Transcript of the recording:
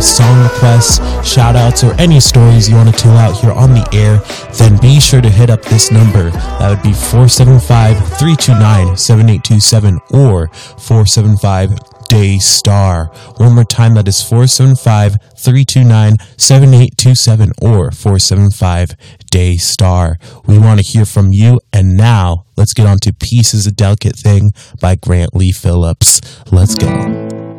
song requests, shout outs, or any stories you want to tell out here on the air, then be sure to hit up this number. That would be 475-329-7827 or 475-DAY-STAR. One more time, that is 475-329-7827 or 475-DAY-STAR. We want to hear from you, and now let's get on to Peace is a Delicate Thing by Grant Lee Phillips. Let's go.